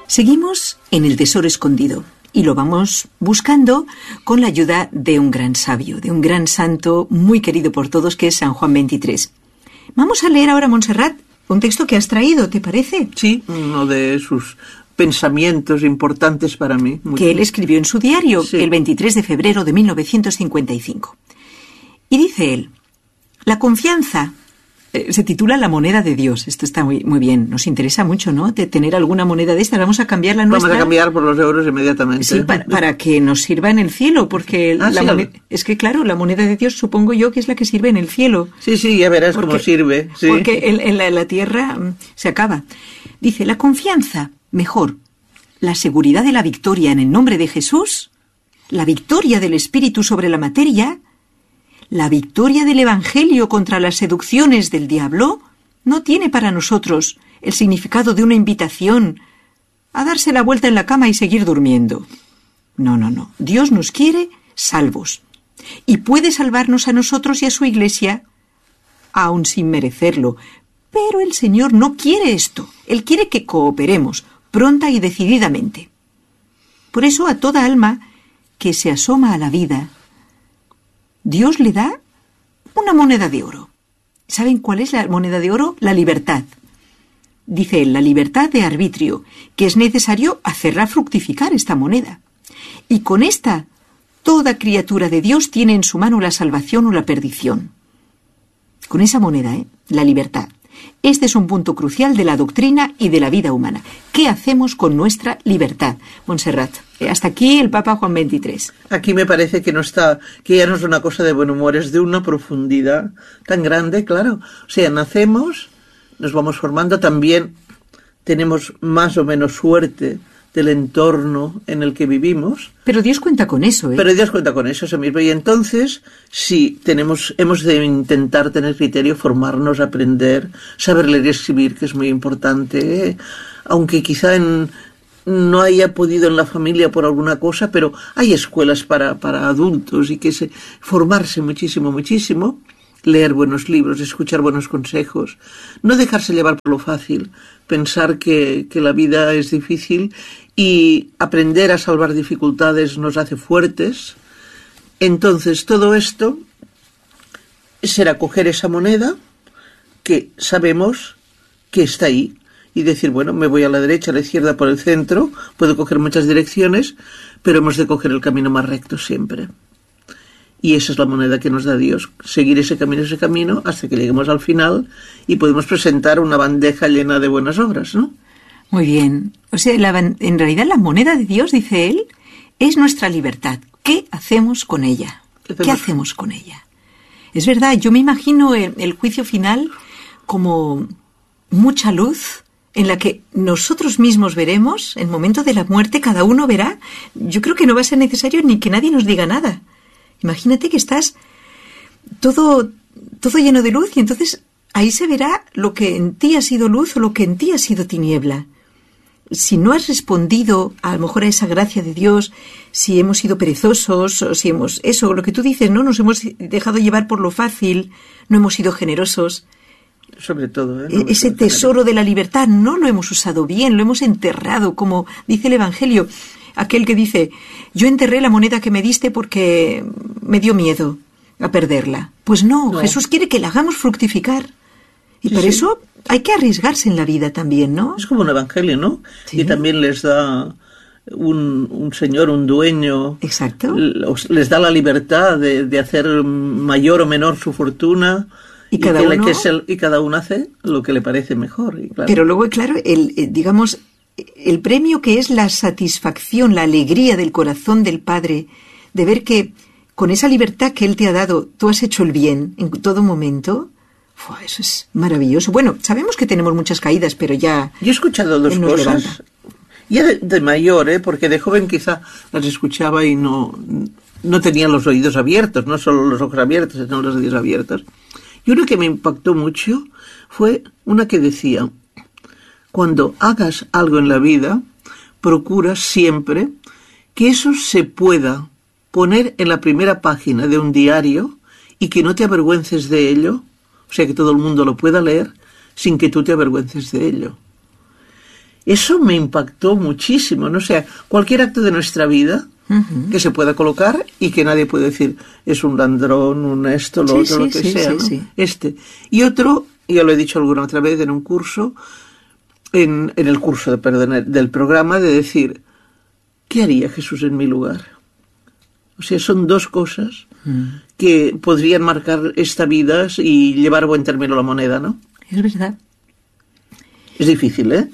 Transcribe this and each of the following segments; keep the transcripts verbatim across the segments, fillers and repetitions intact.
Seguimos en el tesoro escondido y lo vamos buscando con la ayuda de un gran sabio, de un gran santo muy querido por todos, que es San Juan veintitrés. Vamos a leer ahora, Montserrat, un texto que has traído, ¿te parece? Sí, uno de sus pensamientos importantes para mí. Mucho. Que él escribió en su diario, sí, el veintitrés de febrero de mil novecientos cincuenta y cinco. Y dice él: la confianza... Eh, se titula La moneda de Dios. Esto está muy, muy bien. Nos interesa mucho, ¿no?, de tener alguna moneda de estas. Vamos a cambiar la nuestra. Vamos a cambiar por los euros inmediatamente. Sí, para, para que nos sirva en el cielo, porque ah, la sí, moneda, es que claro, la moneda de Dios supongo yo que es la que sirve en el cielo. Sí, sí, ya verás porque, cómo sirve. Sí. Porque en, en, la, en la tierra um, se acaba. Dice, la confianza, mejor, la seguridad de la victoria en el nombre de Jesús, la victoria del Espíritu sobre la materia, la victoria del Evangelio contra las seducciones del diablo, no tiene para nosotros el significado de una invitación a darse la vuelta en la cama y seguir durmiendo. No, no, no. Dios nos quiere salvos y puede salvarnos a nosotros y a su Iglesia, aun sin merecerlo. Pero el Señor no quiere esto. Él quiere que cooperemos pronta y decididamente. Por eso a toda alma que se asoma a la vida, Dios le da una moneda de oro. ¿Saben cuál es la moneda de oro? La libertad. Dice él, la libertad de arbitrio, que es necesario hacerla fructificar esta moneda. Y con esta, toda criatura de Dios tiene en su mano la salvación o la perdición. Con esa moneda, ¿eh? La libertad. Este es un punto crucial de la doctrina y de la vida humana. ¿Qué hacemos con nuestra libertad? Montserrat, hasta aquí el Papa Juan veintitrés. Aquí me parece que no está, que ya no es una cosa de buen humor, es de una profundidad tan grande, claro. O sea, nacemos, nos vamos formando, también tenemos más o menos suerte del entorno en el que vivimos. Pero Dios cuenta con eso, ¿eh? Pero Dios cuenta con eso, eso mismo. Y entonces, sí, tenemos, hemos de intentar tener criterio, formarnos, aprender, saber leer y escribir, que es muy importante, ¿eh? Aunque quizá en, no haya podido en la familia por alguna cosa, pero hay escuelas para, para adultos y que se, formarse muchísimo, muchísimo. Leer buenos libros, escuchar buenos consejos, no dejarse llevar por lo fácil, pensar que, que la vida es difícil y aprender a salvar dificultades nos hace fuertes. Entonces todo esto será coger esa moneda que sabemos que está ahí y decir, bueno, me voy a la derecha, a la izquierda, por el centro, puedo coger muchas direcciones, pero hemos de coger el camino más recto siempre. Y esa es la moneda que nos da Dios, seguir ese camino, ese camino, hasta que lleguemos al final y podemos presentar una bandeja llena de buenas obras, ¿no? Muy bien. O sea, la, en realidad la moneda de Dios, dice él, es nuestra libertad. ¿Qué hacemos con ella? ¿Qué hacemos, ¿Qué hacemos con ella? Es verdad, yo me imagino el, el juicio final como mucha luz en la que nosotros mismos veremos, en el momento de la muerte, cada uno verá. Yo creo que no va a ser necesario ni que nadie nos diga nada. Imagínate que estás todo, todo lleno de luz y entonces ahí se verá lo que en ti ha sido luz o lo que en ti ha sido tiniebla. Si no has respondido a lo mejor a esa gracia de Dios, si hemos sido perezosos, o si hemos, eso, lo que tú dices, ¿no? Nos hemos dejado llevar por lo fácil, no hemos sido generosos. Sobre todo, ¿eh? No Ese tesoro de la libertad no lo hemos usado bien, lo hemos enterrado, como dice el Evangelio. Aquel que dice, yo enterré la moneda que me diste porque me dio miedo a perderla. Pues no, no. Jesús quiere que la hagamos fructificar. Y sí, por sí. eso hay que arriesgarse en la vida también, ¿no? Es como un evangelio, ¿no? Sí. Y también les da un, un señor, un dueño. Exacto. Les da la libertad de, de hacer mayor o menor su fortuna. Y, y, cada que, uno, que es el, y cada uno hace lo que le parece mejor. Y claro. Pero luego, claro, el, el, digamos... el premio que es la satisfacción, la alegría del corazón del Padre, de ver que con esa libertad que Él te ha dado, tú has hecho el bien en todo momento, ¡fua! Eso es maravilloso. Bueno, sabemos que tenemos muchas caídas, pero ya... Yo he escuchado dos cosas, levanta. ya de, de mayor, ¿eh? Porque de joven quizá las escuchaba y no, no tenía los oídos abiertos, no solo los ojos abiertos, sino los oídos abiertos. Y una que me impactó mucho fue una que decía... Cuando hagas algo en la vida, procura siempre que eso se pueda poner en la primera página de un diario y que no te avergüences de ello, o sea, que todo el mundo lo pueda leer sin que tú te avergüences de ello. eso me impactó muchísimo, ¿no? O sea, cualquier acto de nuestra vida uh-huh. que se pueda colocar y que nadie puede decir es un ladrón, un esto, lo sí, otro, sí, lo que sí, sea, sí, ¿no? sí. Este. Y otro, ya lo he dicho alguna otra vez en un curso, en, en el curso de, perdón, del programa, de decir, ¿qué haría Jesús en mi lugar? O sea, son dos cosas mm. que podrían marcar esta vida y llevar a buen término la moneda, ¿no? Es verdad. Es difícil, ¿eh?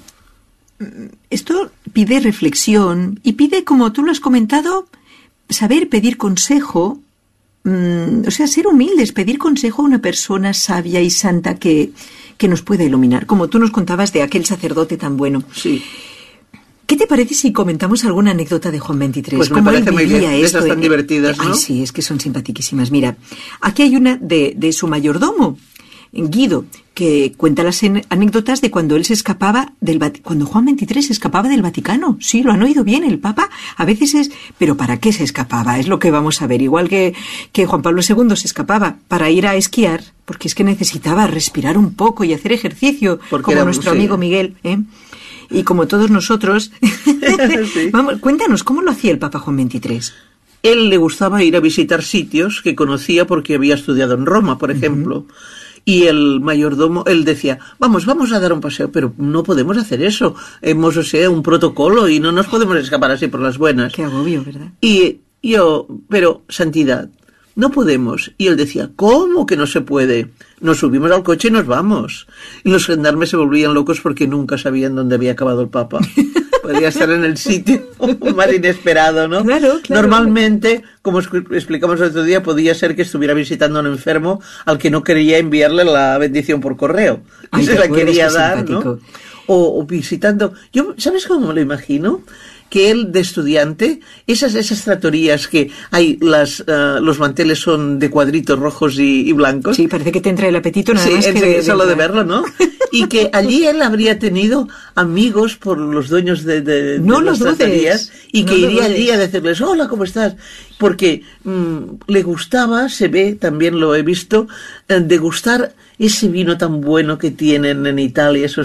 Esto pide reflexión y pide, como tú lo has comentado, saber pedir consejo, mmm, o sea, ser humildes, pedir consejo a una persona sabia y santa que, que nos pueda iluminar, como tú nos contabas de aquel sacerdote tan bueno. Sí. ¿Qué te parece si comentamos alguna anécdota de Juan veintitrés? Pues me parece muy bien, de esas tan divertidas, ¿no? Ay, sí, es que son simpaticísimas. Mira, aquí hay una de, de su mayordomo, Guido, que cuenta las anécdotas de cuando él se escapaba del Vaticano, cuando Juan veintitrés se escapaba del Vaticano. Sí, lo han oído bien, el Papa a veces es... ¿Pero para qué se escapaba? Es lo que vamos a ver. Igual que, que Juan Pablo segundo se escapaba para ir a esquiar, porque es que necesitaba respirar un poco y hacer ejercicio, porque como era, nuestro sí. amigo Miguel, ¿eh? Y como todos nosotros... sí. Vamos, cuéntanos, ¿cómo lo hacía el Papa Juan veintitrés? Él le gustaba ir a visitar sitios que conocía porque había estudiado en Roma, por ejemplo. Uh-huh. Y el mayordomo, él decía, vamos, vamos a dar un paseo, pero no podemos hacer eso. Hemos, o sea, un protocolo y no nos podemos escapar así por las buenas. Qué agobio, ¿verdad? Y yo, pero, santidad, no podemos. Y él decía, ¿cómo que no se puede? Nos subimos al coche y nos vamos. Y los gendarmes se volvían locos porque nunca sabían dónde había acabado el Papa. Podría estar en el sitio más inesperado, ¿no? Claro, claro. Normalmente, como explicamos el otro día, podía ser que estuviera visitando a un enfermo al que no quería enviarle la bendición por correo. Ay, se la quería dar, simpático. ¿no? O, o visitando... Yo, ¿sabes cómo me lo imagino? Que él, de estudiante, esas esas tratorías que hay, las uh, los manteles son de cuadritos rojos y, y blancos. Sí, parece que te entra el apetito nada sí, más que de, solo de, de verlo, ¿no? Y que allí él habría tenido amigos por los dueños de, de, no de las tratorías y no que iría allí a decirles, hola, ¿cómo estás? Porque mmm, le gustaba, se ve, también lo he visto, eh, degustar ese vino tan bueno que tienen en Italia, esos